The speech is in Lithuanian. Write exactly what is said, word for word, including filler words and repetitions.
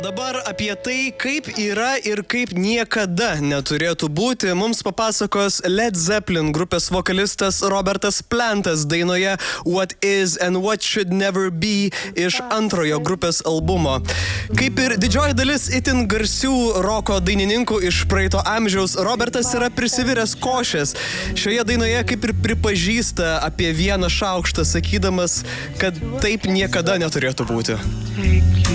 Dabar apie tai, kaip yra ir kaip niekada neturėtų būti, mums papasakos Led Zeppelin grupės vokalistas Robertas Plantas dainoje What Is and What Should Never Be iš antrojo grupės albumo. Kaip ir didžioji dalis itin garsių roko dainininkų iš praeito amžiaus, Robertas yra prisiviręs košės. Šioje dainoje kaip ir pripažįsta apie vieną šaukštą, sakydamas, kad taip niekada neturėtų būti.